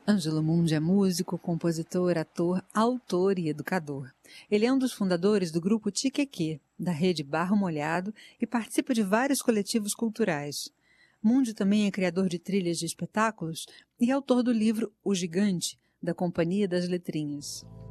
Ângelo Mundi é músico, compositor, ator, autor e educador. Ele é um dos fundadores do grupo Tiquequê, da rede Barro Molhado, e participa de vários coletivos culturais. Mundi também é criador de trilhas de espetáculos e autor do livro O Gigante, da Companhia das Letrinhas.